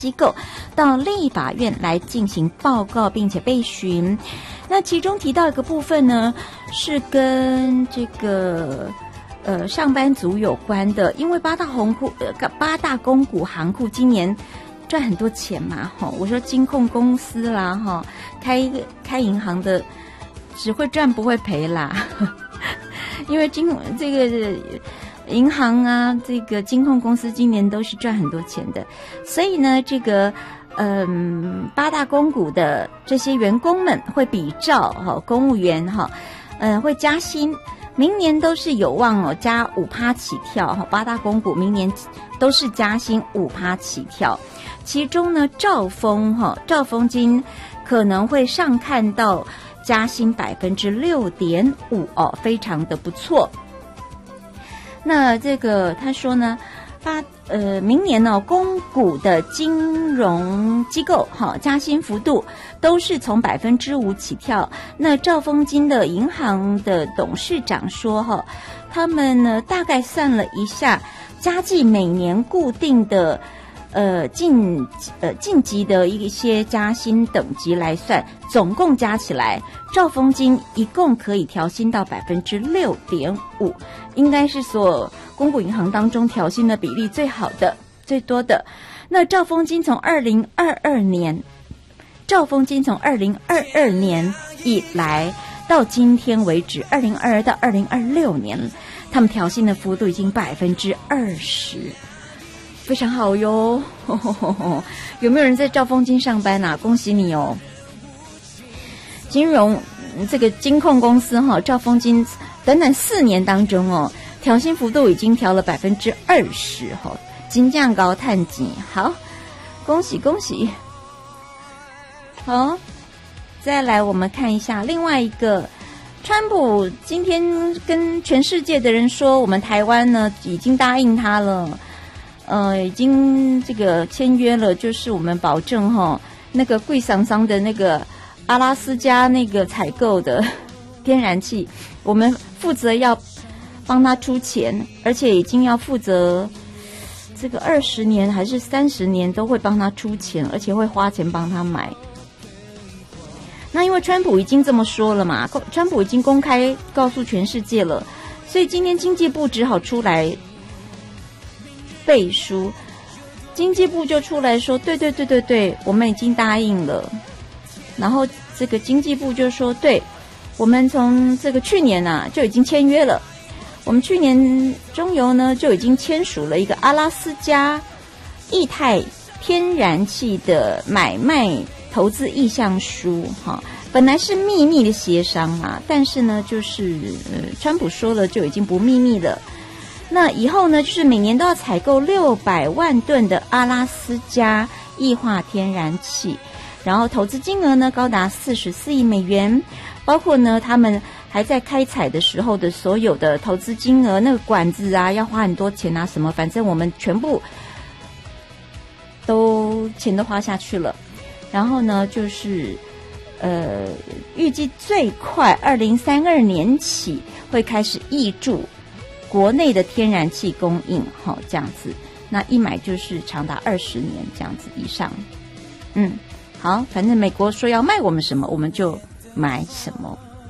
机构到立法院来进行报告，并且备询。那其中提到一个部分呢，是跟这个上班族有关的，因为八大公股行库今年赚很多钱嘛，我说金控公司啦，开银行的只会赚不会赔啦，因为这个银行啊，这个金控公司今年都是赚很多钱的，所以呢，这个八大公股的这些员工们会比照公务员会加薪，明年都是有望加5%起跳，八大公股明年都是加薪5%起跳，其中呢兆丰金可能会上看到加薪6.5%非常的不错。那这个他说呢，明年呢，公股的金融机构加薪幅度都是从5%起跳。那兆丰金的银行的董事长说他们呢大概算了一下，加计每年固定的晋级的一些加薪等级来算，总共加起来，兆丰金一共可以调薪到6.5%，应该是所有公股银行当中调薪的比例最好的、最多的。那兆丰金从2022年以来到今天为止，2022到2026年，他们调薪的幅度已经20%。非常好哟，有没有人在兆丰金上班啊？恭喜你哦！这个金控公司兆丰金短短4年当中调薪幅度已经调了20%金价高探级，好，恭喜恭喜！好，再来我们看一下另外一个，川普今天跟全世界的人说，我们台湾呢已经答应他了。已经这个签约了，就是我们保证那个贵桑桑的那个阿拉斯加那个采购的天然气，我们负责要帮他出钱，而且已经要负责这个20年还是30年都会帮他出钱，而且会花钱帮他买。那因为川普已经这么说了嘛，川普已经公开告诉全世界了，所以今天经济部只好出来背书，经济部就出来说对，我们已经答应了。然后这个经济部就说，对，我们从这个去年就已经签约了，我们去年中油呢就已经签署了一个阿拉斯加液态天然气的买卖投资意向书本来是秘密的协商但是呢就是川普说了就已经不秘密了。那以后呢，就是每年都要采购600万吨的阿拉斯加液化天然气，然后投资金额呢高达44亿美元，包括呢他们还在开采的时候的所有的投资金额，那个管子要花很多钱什么，反正我们全部钱都花下去了。然后呢，就是预计最快2032年起会开始挹注国内的天然气供应这样子，那一买就是长达20年这样子以上。好，反正美国说要卖我们什么，我们就买什么。